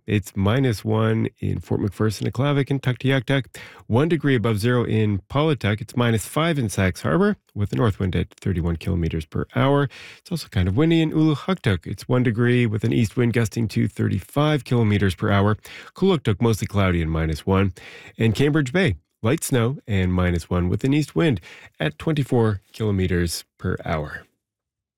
It's -1 in Fort McPherson and Aklavik and Tuktoyaktuk. 1 degree above zero in Paulatuk. It's -5 in Sax Harbor with a north wind at 31 kilometers per hour. It's also kind of windy in Ulukhuktuk. It's 1 degree with an east wind gusting to 35 kilometers per hour. Kuluktuk mostly cloudy and -1. And Cambridge Bay, light snow and -1 with an east wind at 24 kilometers per hour.